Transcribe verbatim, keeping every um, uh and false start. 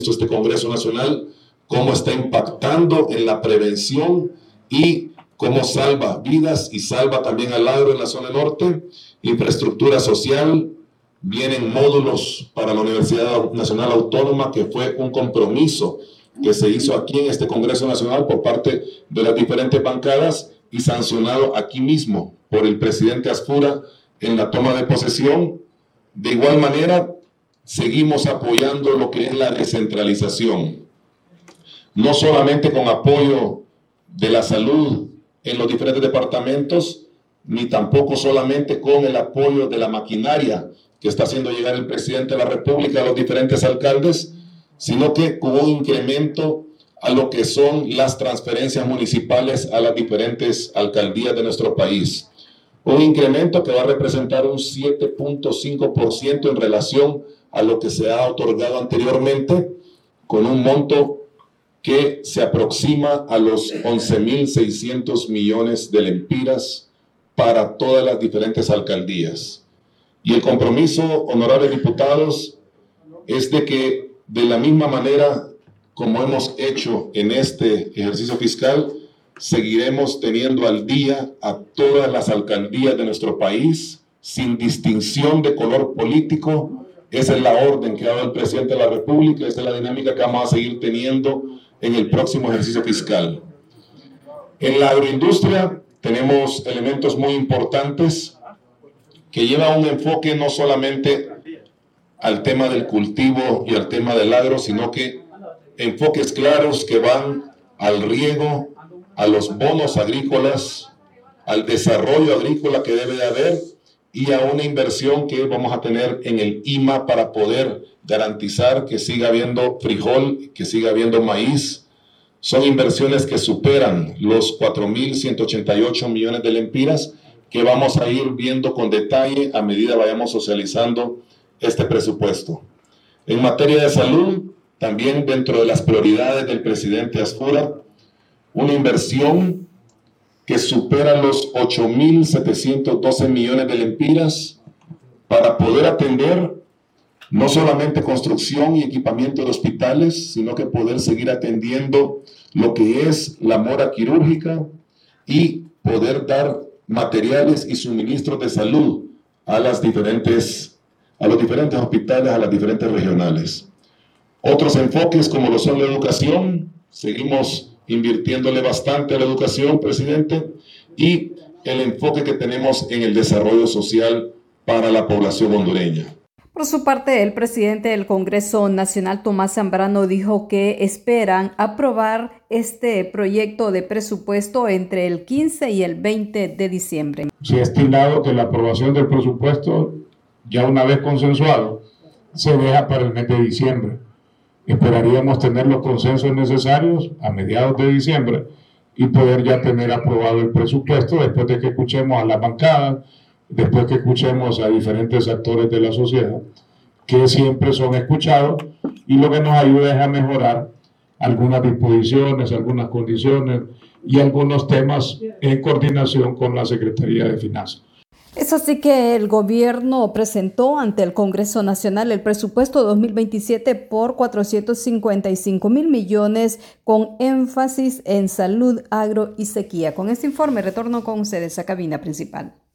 este Congreso Nacional, cómo está impactando en la prevención y cómo salva vidas y salva también al agro en la zona norte. Infraestructura social, vienen módulos para la Universidad Nacional Autónoma, que fue un compromiso que se hizo aquí en este Congreso Nacional por parte de las diferentes bancadas y sancionado aquí mismo por el presidente Asfura en la toma de posesión. De igual manera, seguimos apoyando lo que es la descentralización, no solamente con apoyo de la salud en los diferentes departamentos, ni tampoco solamente con el apoyo de la maquinaria que está haciendo llegar el presidente de la República a los diferentes alcaldes, sino que con un incremento a lo que son las transferencias municipales a las diferentes alcaldías de nuestro país. Un incremento que va a representar un siete punto cinco por ciento en relación a lo que se ha otorgado anteriormente, con un monto que se aproxima a los once mil seiscientos millones de lempiras para todas las diferentes alcaldías. Y el compromiso, honorables diputados, es de que de la misma manera como hemos hecho en este ejercicio fiscal, seguiremos teniendo al día a todas las alcaldías de nuestro país, sin distinción de color político. Esa es la orden que ha dado el presidente de la República, esa es la dinámica que vamos a seguir teniendo en el próximo ejercicio fiscal. En la agroindustria tenemos elementos muy importantes que llevan un enfoque no solamente al tema del cultivo y al tema del agro, sino que enfoques claros que van al riego, a los bonos agrícolas, al desarrollo agrícola que debe de haber y a una inversión que vamos a tener en el I M A para poder garantizar que siga habiendo frijol, que siga habiendo maíz. Son inversiones que superan los cuatro mil ciento ochenta y ocho millones de lempiras que vamos a ir viendo con detalle a medida vayamos socializando este presupuesto. En materia de salud, también dentro de las prioridades del presidente Asfura, una inversión que supera los ocho mil setecientos doce millones de lempiras para poder atender no solamente construcción y equipamiento de hospitales, sino que poder seguir atendiendo lo que es la mora quirúrgica y poder dar materiales y suministros de salud a, las diferentes, a los diferentes hospitales, a las diferentes regionales. Otros enfoques como lo son la educación, seguimos invirtiéndole bastante a la educación, presidente, y el enfoque que tenemos en el desarrollo social para la población hondureña. Por su parte, el presidente del Congreso Nacional, Tomás Zambrano, dijo que esperan aprobar este proyecto de presupuesto entre el quince y el veinte de diciembre. Se ha estimado que la aprobación del presupuesto, ya una vez consensuado, se deja para el mes de diciembre. Esperaríamos tener los consensos necesarios a mediados de diciembre y poder ya tener aprobado el presupuesto después de que escuchemos a la bancada, después que escuchemos a diferentes actores de la sociedad, que siempre son escuchados y lo que nos ayuda es a mejorar algunas disposiciones, algunas condiciones y algunos temas en coordinación con la Secretaría de Finanzas. Es así que el gobierno presentó ante el Congreso Nacional el presupuesto dos mil veintisiete por cuatrocientos cincuenta y cinco mil millones con énfasis en salud, agro y sequía. Con este informe retorno con ustedes a cabina principal.